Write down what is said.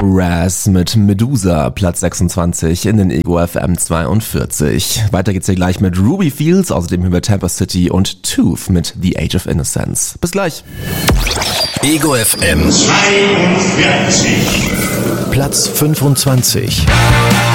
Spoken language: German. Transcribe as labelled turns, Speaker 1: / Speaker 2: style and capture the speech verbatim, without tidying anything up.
Speaker 1: Raz mit Medusa, Platz sechsundzwanzig in den Ego F M zweiundvierzig. Weiter geht's hier gleich mit Ruby Fields, außerdem hören wir Tampa City und Tooth mit The Age of Innocence. Bis gleich.
Speaker 2: Ego F M
Speaker 3: zweiundvierzig.
Speaker 2: Platz fünfundzwanzig.